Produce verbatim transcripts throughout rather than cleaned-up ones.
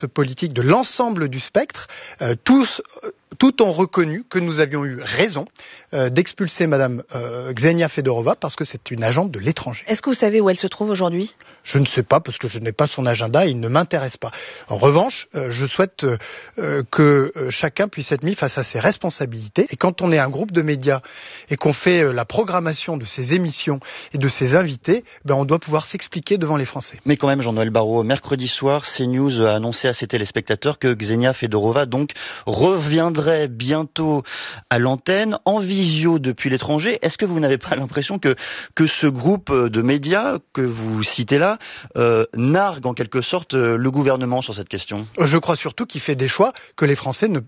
politique de l'ensemble du spectre, euh, tous, euh, tout ont reconnu que nous avions eu raison euh, d'expulser Madame euh, Ksenia Fedorova parce que c'est une agente de l'étranger. Est-ce que vous savez où elle se trouve aujourd'hui ? Je ne sais pas parce que je n'ai pas son agenda et il ne m'intéresse pas. En revanche, euh, je souhaite euh, que euh, chacun puisse être mis face à ses responsabilités. Et quand on est un groupe de médias et qu'on fait euh, la programmation de ses émissions et de ses invités, ben on doit pouvoir s'expliquer devant les Français. Mais quand même, Jean-Noël Barrot, mercredi soir, CNews a annoncé à ses téléspectateurs que Ksenia Fedorova donc reviendrait bientôt à l'antenne en visio depuis l'étranger. Est-ce que vous n'avez pas l'impression que que ce groupe de médias que vous citez là euh, nargue en quelque sorte le gouvernement sur cette question ? Je crois surtout qu'il fait des choix que les Français ne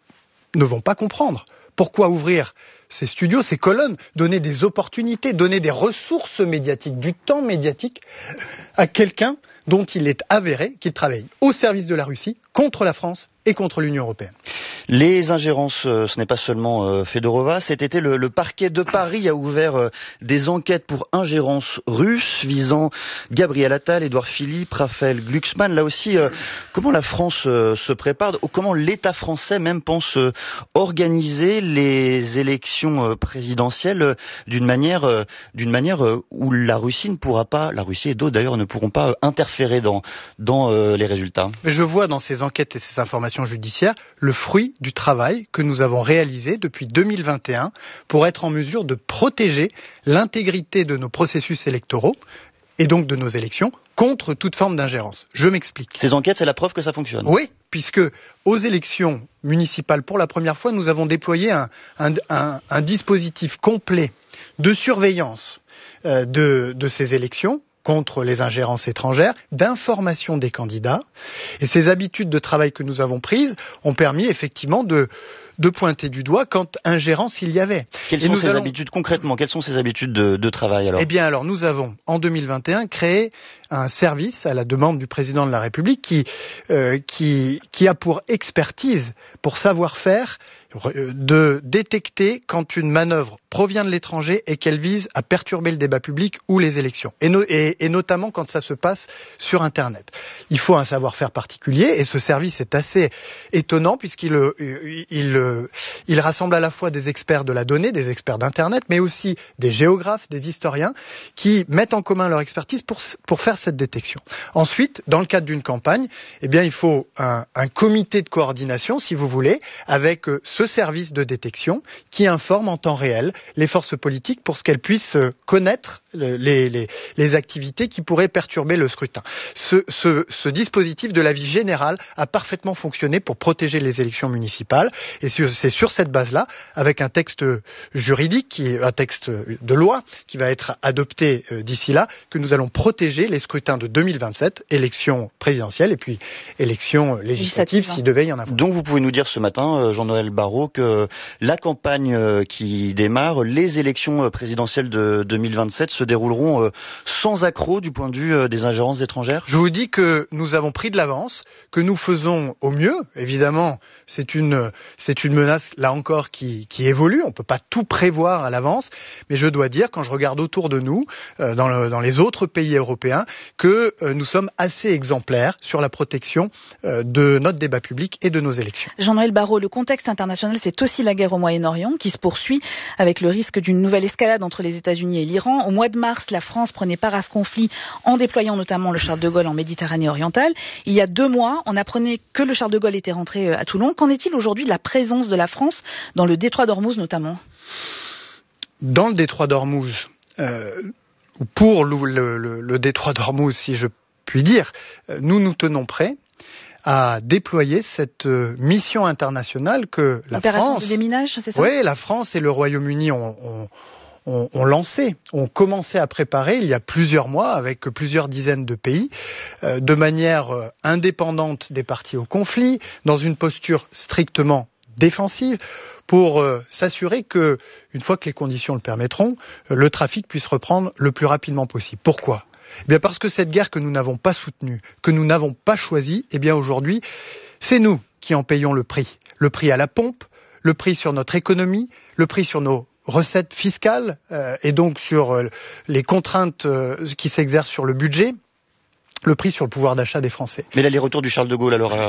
ne vont pas comprendre. Pourquoi ouvrir ces studios, ces colonnes, donner des opportunités, donner des ressources médiatiques, du temps médiatique à quelqu'un dont il est avéré qu'il travaille au service de la Russie, contre la France et contre l'Union européenne. Les ingérences, ce n'est pas seulement euh, Fedorova. Cet été, le, le parquet de Paris a ouvert euh, des enquêtes pour ingérence russe visant Gabriel Attal, Édouard Philippe, Raphaël Glucksmann. Là aussi, euh, comment la France euh, se prépare, ou comment l'État français même pense euh, organiser les élections euh, présidentielles euh, d'une manière, euh, d'une manière euh, où la Russie ne pourra pas, la Russie et d'autres d'ailleurs ne pourront pas euh, interférer dans, dans euh, les résultats. Mais je vois dans ces enquêtes et ces informations judiciaires le fruit du travail que nous avons réalisé depuis deux mille vingt et un pour être en mesure de protéger l'intégrité de nos processus électoraux et donc de nos élections contre toute forme d'ingérence. Je m'explique. Ces enquêtes, c'est la preuve que ça fonctionne. Oui, puisque aux élections municipales, pour la première fois, nous avons déployé un, un, un, un dispositif complet de surveillance euh, de, de ces élections contre les ingérences étrangères, d'information des candidats. Et ces habitudes de travail que nous avons prises ont permis effectivement de, de pointer du doigt quand ingérence il y avait. Quelles et sont nous ces allons... habitudes concrètement ? Quelles sont ces habitudes de, de travail alors ? Eh bien alors nous avons en deux mille vingt et un créé un service à la demande du président de la République qui, euh, qui, qui a pour expertise, pour savoir-faire, de détecter quand une manœuvre provient de l'étranger et qu'elle vise à perturber le débat public ou les élections, et, no- et, et notamment quand ça se passe sur Internet. Il faut un savoir-faire particulier et ce service est assez étonnant puisqu'il il, il, il rassemble à la fois des experts de la donnée, des experts d'Internet, mais aussi des géographes, des historiens qui mettent en commun leur expertise pour, pour faire cette détection. Ensuite, dans le cadre d'une campagne, eh bien, il faut un, un comité de coordination, si vous voulez, avec ce service de détection qui informe en temps réel les forces politiques pour ce qu'elles puissent connaître les, les, les activités qui pourraient perturber le scrutin. Ce, ce, ce dispositif de l'avis général a parfaitement fonctionné pour protéger les élections municipales et c'est sur cette base-là, avec un texte juridique, qui est un texte de loi qui va être adopté d'ici là, que nous allons protéger les scrutins de deux mille vingt-sept, élections présidentielles et puis élections législatives s'il devait y en avoir. Donc vous pouvez nous dire ce matin, Jean-Noël Barrot, que la campagne qui démarre, les élections présidentielles de deux mille vingt-sept se dérouleront sans accroc du point de vue des ingérences étrangères ? Je vous dis que nous avons pris de l'avance, que nous faisons au mieux. Évidemment, c'est une, c'est une menace, là encore, qui, qui évolue. On ne peut pas tout prévoir à l'avance. Mais je dois dire, quand je regarde autour de nous, euh, dans, le, dans les autres pays européens, que euh, nous sommes assez exemplaires sur la protection euh, de notre débat public et de nos élections. Jean-Noël Barrot, le contexte international, c'est aussi la guerre au Moyen-Orient qui se poursuit avec le risque d'une nouvelle escalade entre les États-Unis et l'Iran. Au mois de mars, la France prenait part à ce conflit en déployant notamment le Charles de Gaulle en Méditerranée orientale. Il y a deux mois, on apprenait que le Charles de Gaulle était rentré à Toulon. Qu'en est-il aujourd'hui de la présence de la France dans le détroit d'Ormuz notamment ? Dans le détroit d'Ormuz, euh, ou pour le, le, le, le détroit d'Ormuz, si je puis dire, nous nous tenons prêts à déployer cette mission internationale que la Opération France... de déminage, c'est ça ? Oui, la France et le Royaume-Uni ont, ont, ont, ont lancé, ont commencé à préparer il y a plusieurs mois avec plusieurs dizaines de pays, euh, de manière euh, indépendante des parties au conflit, dans une posture strictement défensive, pour euh, s'assurer que, une fois que les conditions le permettront, euh, le trafic puisse reprendre le plus rapidement possible. Pourquoi ? Eh bien parce que cette guerre que nous n'avons pas soutenue, que nous n'avons pas choisie, eh bien aujourd'hui, c'est nous qui en payons le prix. Le prix à la pompe, le prix sur notre économie, le prix sur nos recettes fiscales euh, et donc sur euh, les contraintes euh, qui s'exercent sur le budget. le prix sur le pouvoir d'achat des Français. Mais l'aller-retour du Charles de Gaulle, alors